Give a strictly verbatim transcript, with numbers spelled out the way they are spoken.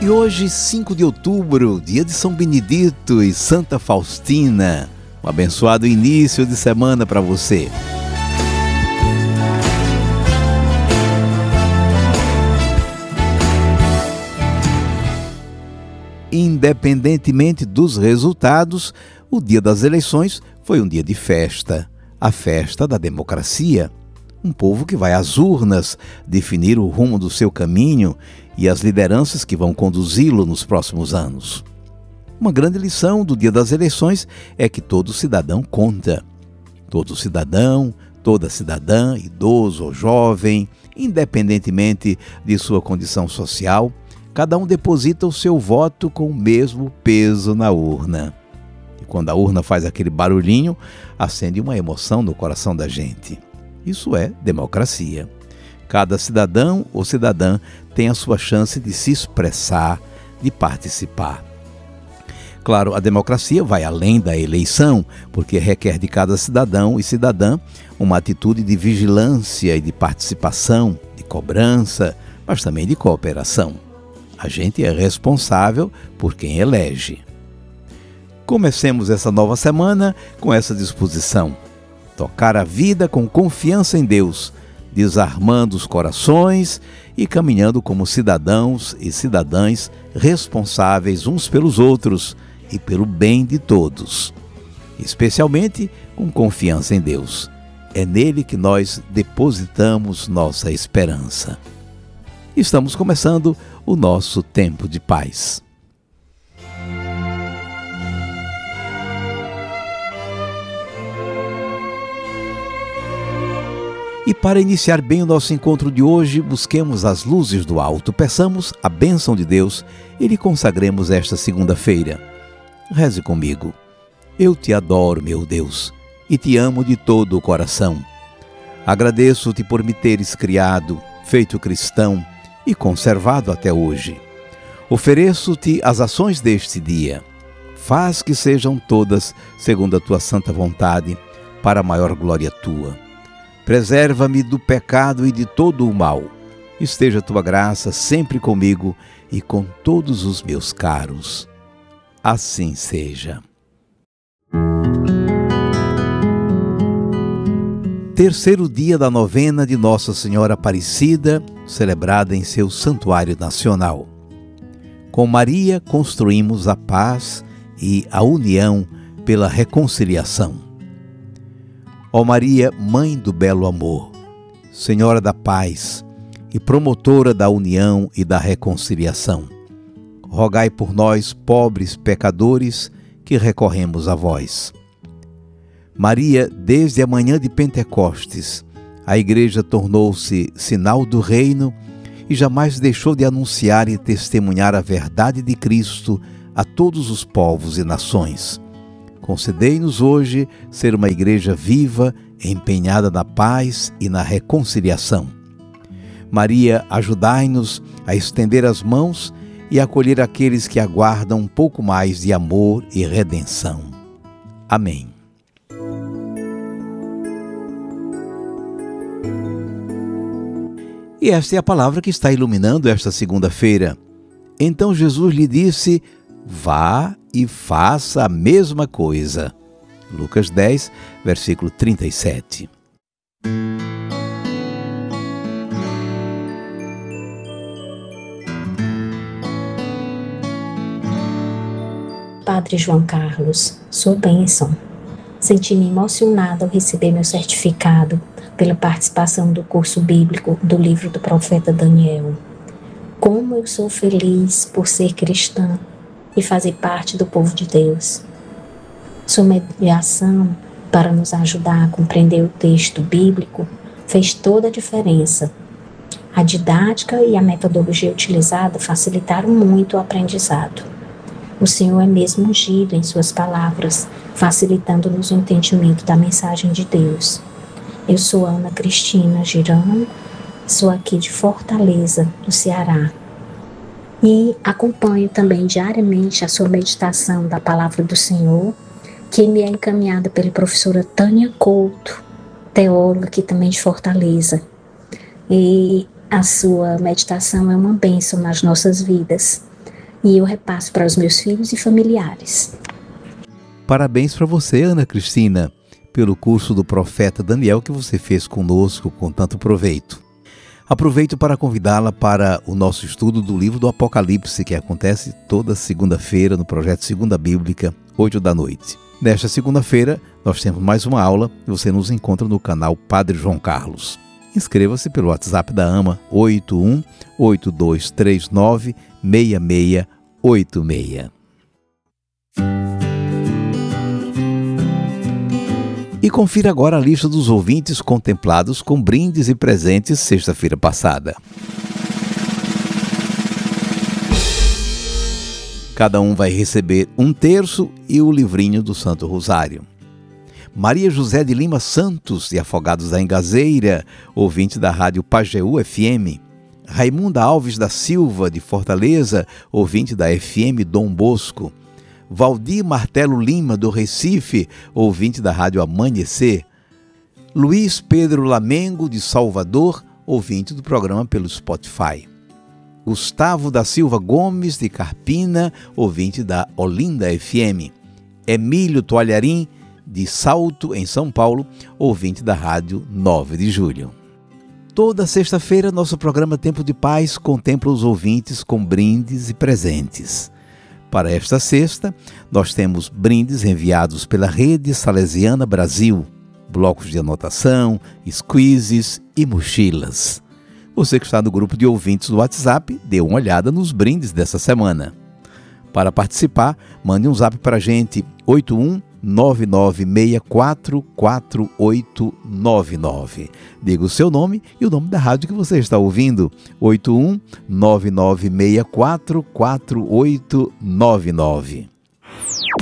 E hoje, cinco de outubro, dia de São Benedito e Santa Faustina. Um abençoado início de semana para você. Independentemente dos resultados, o dia das eleições foi um dia de festa, a festa da democracia. Um povo que vai às urnas definir o rumo do seu caminho e as lideranças que vão conduzi-lo nos próximos anos. Uma grande lição do dia das eleições é que todo cidadão conta. Todo cidadão, toda cidadã, idoso ou jovem, independentemente de sua condição social, cada um deposita o seu voto com o mesmo peso na urna. E quando a urna faz aquele barulhinho, acende uma emoção no coração da gente. Isso é democracia. Cada cidadão ou cidadã tem a sua chance de se expressar, de participar. Claro, a democracia vai além da eleição, porque requer de cada cidadão e cidadã uma atitude de vigilância e de participação, de cobrança, mas também de cooperação. A gente é responsável por quem elege. Comecemos essa nova semana com essa disposição. Tocar a vida com confiança em Deus, desarmando os corações e caminhando como cidadãos e cidadãs responsáveis uns pelos outros e pelo bem de todos. Especialmente com confiança em Deus. É nele que nós depositamos nossa esperança. Estamos começando o nosso tempo de paz. E para iniciar bem o nosso encontro de hoje, busquemos as luzes do alto, peçamos a bênção de Deus e lhe consagremos esta segunda-feira. Reze comigo. Eu te adoro, meu Deus, e te amo de todo o coração. Agradeço-te por me teres criado, feito cristão e conservado até hoje. Ofereço-te as ações deste dia. Faz que sejam todas segundo a tua santa vontade, para a maior glória tua. Preserva-me do pecado e de todo o mal. Esteja a tua graça sempre comigo e com todos os meus caros. Assim seja. Terceiro dia da novena de Nossa Senhora Aparecida, celebrada em seu Santuário Nacional. Com Maria construímos a paz e a união pela reconciliação. Ó Maria, Mãe do belo amor, Senhora da paz e promotora da união e da reconciliação, rogai por nós, pobres pecadores, que recorremos a vós. Maria, desde a manhã de Pentecostes, a Igreja tornou-se sinal do reino e jamais deixou de anunciar e testemunhar a verdade de Cristo a todos os povos e nações. Concedei-nos hoje ser uma igreja viva, empenhada na paz e na reconciliação. Maria, ajudai-nos a estender as mãos e acolher aqueles que aguardam um pouco mais de amor e redenção. Amém. E esta é a palavra que está iluminando esta segunda-feira. Então Jesus lhe disse: vá e faça a mesma coisa. Lucas dez, versículo trinta e sete. Padre João Carlos, sua bênção. Senti-me emocionada ao receber meu certificado pela participação do curso bíblico do livro do profeta Daniel. Como eu sou feliz por ser cristã e fazer parte do povo de Deus. Sua mediação para nos ajudar a compreender o texto bíblico fez toda a diferença. A didática e a metodologia utilizada facilitaram muito o aprendizado. O Senhor é mesmo ungido em suas palavras, facilitando-nos o entendimento da mensagem de Deus. Eu sou Ana Cristina Girão, sou aqui de Fortaleza, do Ceará. E acompanho também diariamente a sua meditação da Palavra do Senhor, que me é encaminhada pela professora Tânia Couto, teóloga aqui também de Fortaleza. E a sua meditação é uma bênção nas nossas vidas. e eu repasso para os meus filhos e familiares. Parabéns para você, Ana Cristina, pelo curso do profeta Daniel que você fez conosco com tanto proveito. Aproveito para convidá-la para o nosso estudo do livro do Apocalipse, que acontece toda segunda-feira no projeto Segunda Bíblica, oito da noite. Nesta segunda-feira, nós temos mais uma aula e você nos encontra no canal Padre João Carlos. Inscreva-se pelo WhatsApp da AMA oito um oito dois três nove seis seis oito seis. E confira agora a lista dos ouvintes contemplados com brindes e presentes sexta-feira passada. Cada um vai receber um terço e o livrinho do Santo Rosário. Maria José de Lima Santos, de Afogados da Engazeira, ouvinte da rádio Pajeú F M. Raimunda Alves da Silva, de Fortaleza, ouvinte da F M Dom Bosco. Valdir Martelo Lima, do Recife, ouvinte da rádio Amanhecer. Luiz Pedro Lamengo, de Salvador, ouvinte do programa pelo Spotify. Gustavo da Silva Gomes, de Carpina, ouvinte da Olinda F M. Emílio Toalharim, de Salto, em São Paulo, ouvinte da rádio nove de julho. Toda sexta-feira, nosso programa Tempo de Paz contempla os ouvintes com brindes e presentes. Para esta sexta, nós temos brindes enviados pela Rede Salesiana Brasil, blocos de anotação, squeezes e mochilas. Você que está no grupo de ouvintes do WhatsApp, dê uma olhada nos brindes dessa semana. Para participar, mande um zap para a gente, oito um nove nove seis quatro quatro oito nove nove. Diga o seu nome e o nome da rádio que você está ouvindo, oito um nove nove seis quatro quatro oito nove nove.